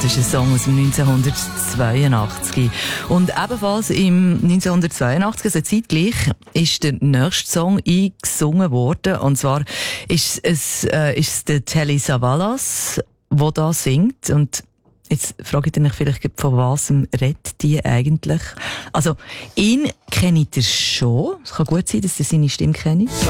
das ist ein Song aus dem 1982. Und ebenfalls im 1982, also zeitgleich, ist der nächste Song eingesungen worden. Und zwar ist es der Telly Savalas, der da singt. Und jetzt frage ich dich vielleicht, von was redet die eigentlich? Also, ihn kennt ihr schon. Es kann gut sein, dass ihr seine Stimme kennt.